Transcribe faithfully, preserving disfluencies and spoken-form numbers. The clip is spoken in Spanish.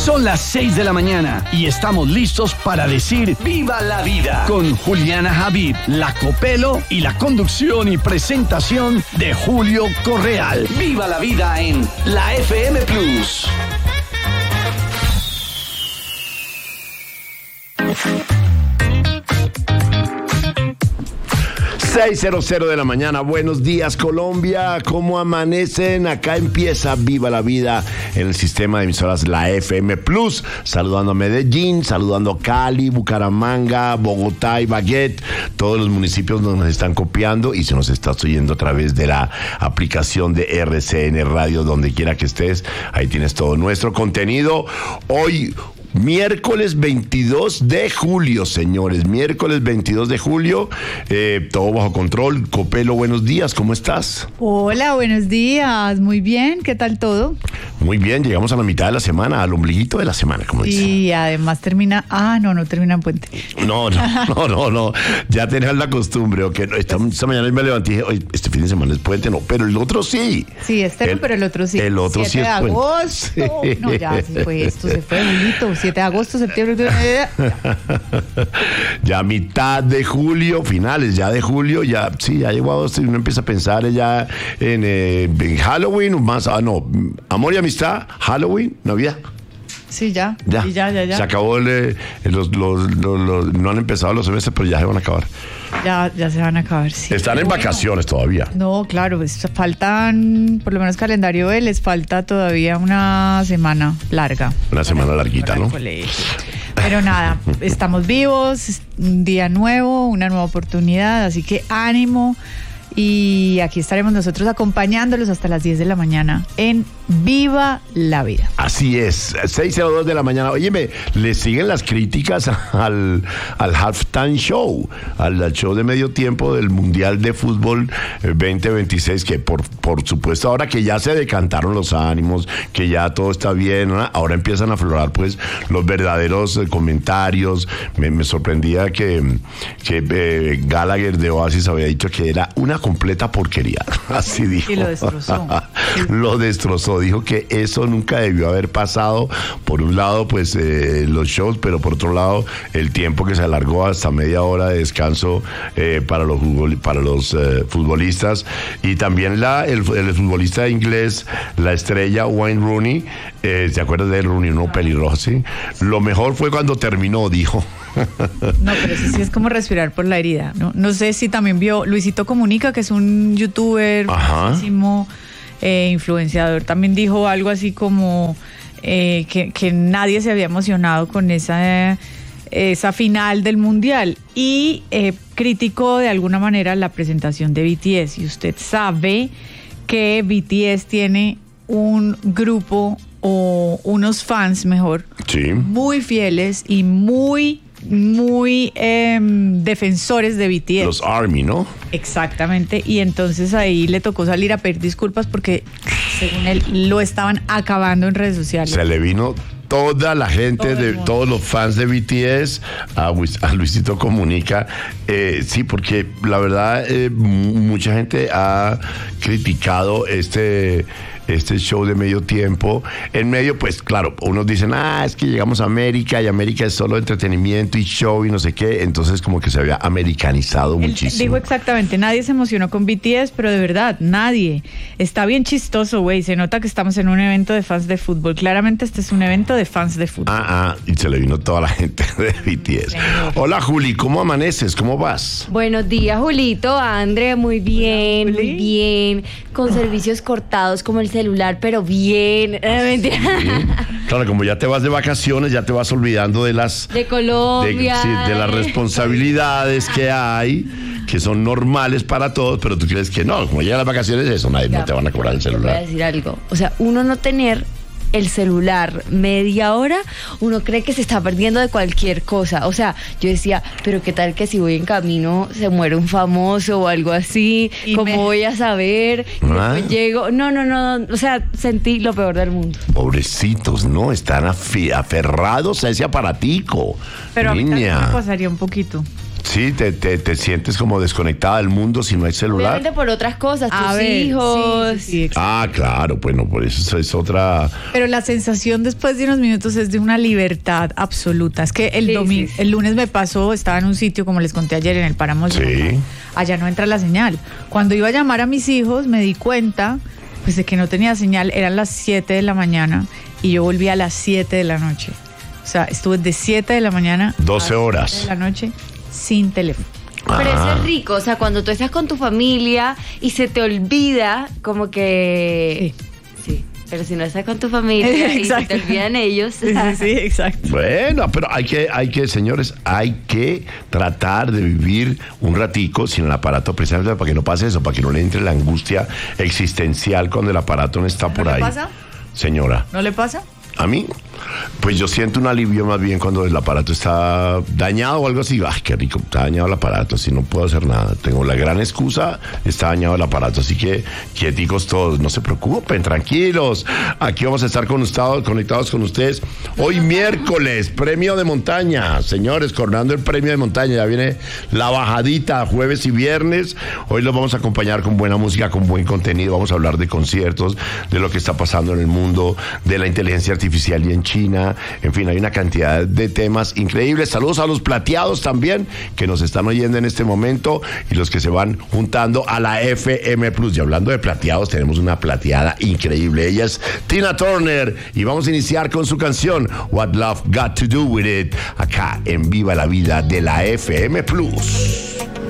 Son las seis de la mañana y estamos listos para decir ¡Viva la vida! Con Juliana Javid, La Copelo y la conducción y presentación de Julio Correal. ¡Viva la vida en la F M Plus! seis cero de la mañana, buenos días Colombia, ¿cómo amanecen? Acá empieza Viva la Vida en el sistema de emisoras La F M Plus, saludando a Medellín, saludando a Cali, Bucaramanga, Bogotá y Baguette, todos los municipios donde nos están copiando y se nos está oyendo a través de la aplicación de R C N Radio, donde quiera que estés, ahí tienes todo nuestro contenido. Hoy miércoles veintidós de julio, señores, miércoles veintidós de julio, eh, todo bajo control. Copelo, buenos días, ¿cómo estás? Hola, buenos días, muy bien, ¿qué tal todo? Muy bien, llegamos a la mitad de la semana, al ombliguito de la semana, como dicen. Y además termina, ah, no, no termina en puente. No, no, no, no, no, ya tenés la costumbre, ok, esta, esta mañana me levanté y dije, oye, este fin de semana es puente, no, pero el otro sí. Sí, este no, pero el otro sí. El otro sí es siete de agosto, sí. No, ya se fue esto, se fue bonito, siete de agosto, septiembre, ya mitad de julio, finales ya de julio, ya, sí, ya llegó agosto y uno empieza a pensar ya en, eh, en Halloween, más, ah, no, amor y amistad, Halloween, Navidad. Sí, ya, ya, y ya, ya, ya. Se acabó, el, el, los, los, los, los, no han empezado los semestres, pero ya se van a acabar. Ya, ya se van a acabar, sí. Están en bueno, vacaciones todavía. No, claro, pues faltan, por lo menos calendario B, les falta todavía una semana larga. Una semana larguita, ¿no? Pero nada, estamos vivos, un día nuevo, una nueva oportunidad, así que ánimo. Y aquí estaremos nosotros acompañándolos hasta las diez de la mañana en Viva la Vida. Así es, seis cero dos de la mañana. Óyeme, le siguen las críticas al, al halftime show, al, al show de medio tiempo del Mundial de Fútbol veinte veintiséis, que por, por supuesto ahora que ya se decantaron los ánimos, que ya todo está bien, ¿no? Ahora empiezan a aflorar pues los verdaderos comentarios. Me, me sorprendía que, que eh, Gallagher de Oasis había dicho que era una completa porquería, así dijo. Y lo destrozó. Lo destrozó, dijo que eso nunca debió haber pasado. Por un lado, pues eh, los shows, pero por otro lado, el tiempo que se alargó hasta media hora de descanso eh, para los, para los eh, futbolistas. Y también la, el, el futbolista inglés, la estrella Wayne Rooney, eh, ¿te acuerdas de Rooney? Uno pelirrojo, ¿sí? Lo mejor fue cuando terminó, dijo. No, pero eso sí es como respirar por la herida. No, no sé si también vio Luisito Comunica, que es un youtuber muchísimo eh, influenciador, también dijo algo así como eh, que, que nadie se había emocionado con esa, eh, esa final del mundial y eh, criticó de alguna manera la presentación de B T S. Y usted sabe que B T S tiene un grupo o unos fans, mejor, sí, muy fieles y muy muy eh, defensores de B T S. Los ARMY, ¿no? Exactamente, y entonces ahí le tocó salir a pedir disculpas porque, según él, lo estaban acabando en redes sociales. Se le vino toda la gente, Todo de todos los fans de B T S a, a Luisito Comunica. Eh, sí, porque la verdad eh, mucha gente ha criticado este... este show de medio tiempo. En medio, pues claro, unos dicen, ah, es que llegamos a América y América es solo entretenimiento y show y no sé qué, entonces como que se había americanizado Él muchísimo. Digo exactamente, nadie se emocionó con B T S, pero de verdad, nadie. Está bien chistoso, güey, se nota que estamos en un evento de fans de fútbol. Claramente este es un evento de fans de fútbol. Ah, ah, y se le vino toda la gente de B T S. Hola, Juli, ¿cómo amaneces? ¿Cómo vas? Buenos días, Julito, André, muy bien, Hola, muy bien, con servicios cortados como el celular, pero bien. Sí. Claro, como ya te vas de vacaciones, ya te vas olvidando de las... De Colombia. De, sí, de las responsabilidades que hay, que son normales para todos, pero tú crees que no, como llegan las vacaciones, eso, nadie, ya, no te van a cobrar el celular. Voy a decir algo, o sea, uno no tener el celular media hora, uno cree que se está perdiendo de cualquier cosa. O sea, yo decía, pero qué tal que si voy en camino se muere un famoso o algo así, ¿cómo me... voy a saber? Y ¿Ah? después llego, no, no, no, o sea, sentí lo peor del mundo. Pobrecitos, ¿no? Están afi- aferrados a ese aparatico. Pero niña. a mí también me pasaría un poquito. Sí, te, te, te sientes como desconectada del mundo si no hay celular. Obviamente por otras cosas, A tus ver, hijos. sí, sí, exacto. Ah, claro, bueno, por eso es otra... Pero la sensación después de unos minutos es de una libertad absoluta. Es que el Sí, domingo, sí, sí. el lunes me pasó, estaba en un sitio, como les conté ayer, en el Páramo del Sí. Socorro. Allá no entra la señal. Cuando iba a llamar a mis hijos, me di cuenta pues de que no tenía señal. Eran las siete de la mañana y yo volví a las siete de la noche. O sea, estuve de siete de la mañana doce a horas. siete de la noche sin teléfono. Pero eso Ah. es rico, o sea, cuando tú estás con tu familia y se te olvida, como que... Sí, pero si no estás con tu familia y se Exacto. te olvidan ellos... Sí, sí, sí, exacto. Bueno, pero hay que, hay que, señores, hay que tratar de vivir un ratico sin el aparato, precisamente para que no pase eso, para que no le entre la angustia existencial cuando el aparato no está por ¿No le ahí. pasa? Señora, ¿No le pasa? a mí, pues yo siento un alivio más bien cuando el aparato está dañado o algo así. Ay, qué rico, está dañado el aparato, así no puedo hacer nada. Tengo la gran excusa, está dañado el aparato, así que quieticos todos, no se preocupen, tranquilos. Aquí vamos a estar conectados, conectados con ustedes. Hoy miércoles, premio de montaña, señores, coronando el premio de montaña. Ya viene la bajadita, jueves y viernes. Hoy los vamos a acompañar con buena música, con buen contenido. Vamos a hablar de conciertos, de lo que está pasando en el mundo, de la inteligencia artificial y en China. En fin, hay una cantidad de temas increíbles. Saludos a los plateados también que nos están oyendo en este momento y los que se van juntando a la F M Plus. Y hablando de plateados, tenemos una plateada increíble. Ella es Tina Turner y vamos a iniciar con su canción What Love Got to Do With It acá en Viva la Vida de la F M Plus.